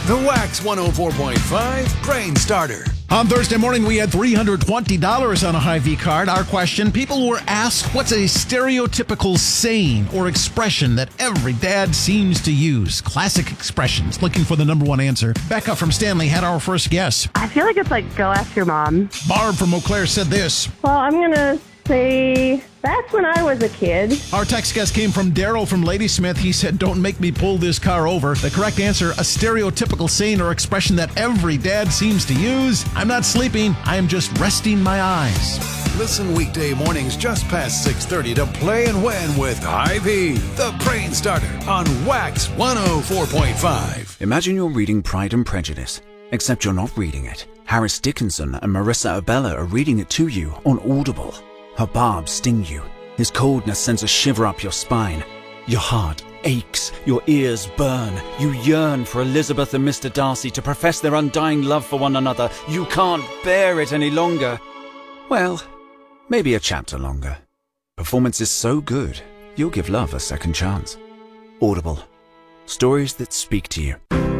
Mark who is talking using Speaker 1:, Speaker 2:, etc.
Speaker 1: The Wax 104.5 Brain Starter.
Speaker 2: On Thursday morning, we had $320 on a Hy-Vee card. Our question, people were asked, what's a stereotypical saying or expression that every dad seems to use? Classic expressions. Looking for the number one answer. Becca from Stanley had our first guess.
Speaker 3: I feel like it's like, go ask your mom.
Speaker 2: Barb from Eau Claire said this.
Speaker 4: Well, I'm going to say, back when I was a kid.
Speaker 2: Our text guest came from Daryl from Ladysmith. He said, don't make me pull this car over. The correct answer, a stereotypical saying or expression that every dad seems to use. I'm not sleeping. I am just resting my eyes.
Speaker 1: Listen weekday mornings just past 6:30 to Play and Win with Hy-Vee, the Brain Starter on Wax 104.5.
Speaker 5: Imagine you're reading Pride and Prejudice, except you're not reading it. Harris Dickinson and Marissa Abella are reading it to you on Audible. Her barbs sting you. His coldness sends a shiver up your spine. Your heart aches. Your ears burn. You yearn for Elizabeth and Mr. Darcy to profess their undying love for one another. You can't bear it any longer. Well, maybe a chapter longer. Performance is so good, you'll give love a second chance. Audible. Stories that speak to you.